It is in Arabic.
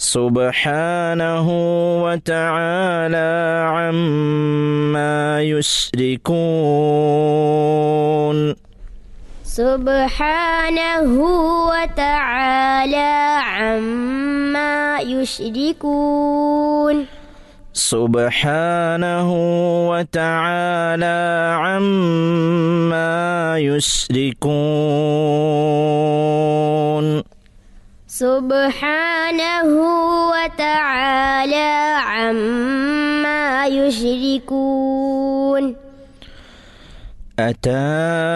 سبحانه وتعالى عما يشركون سبحانه وتعالى عما يشركون سبحانه وتعالى عما يشركون سبحانه وتعالى عما يشركون أتى